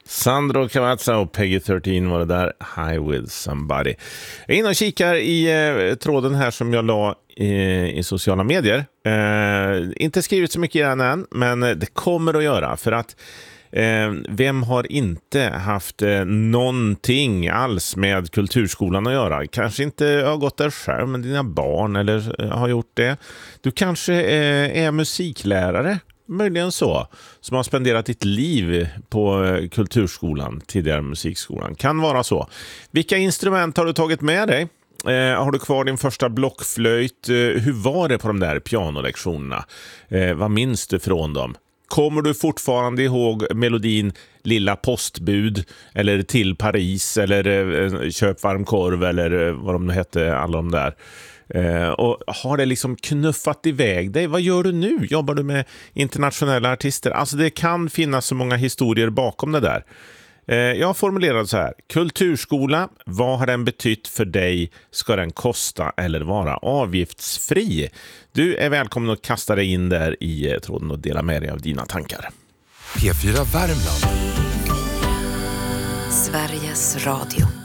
Sandro Cavazza och Peggy 13 var det där, High with somebody. Jag är inne och kikar i tråden här som jag la i sociala medier. Inte skrivit så mycket i den än, men det kommer att göra för att vem har inte haft någonting alls med kulturskolan att göra? Kanske inte har gått där själv, men dina barn eller har gjort det. Du kanske är musiklärare, möjligen så, som har spenderat ditt liv på kulturskolan, tidigare musikskolan. Kan vara så. Vilka instrument har du tagit med dig? Har du kvar din första blockflöjt? Hur var det på de där pianolektionerna? Vad minns du från dem? Kommer du fortfarande ihåg melodin Lilla postbud eller Till Paris eller Köp varm korv eller vad de hette, alla de där? Och har det liksom knuffat iväg dig? Vad gör du nu? Jobbar du med internationella artister? Alltså det kan finnas så många historier bakom det där. Jag har formulerat så här: kulturskola, vad har den betytt för dig? Ska den kosta eller vara avgiftsfri? Du är välkommen att kasta dig in där i tråden och dela med dig av dina tankar. P4 Värmland. Sveriges Radio.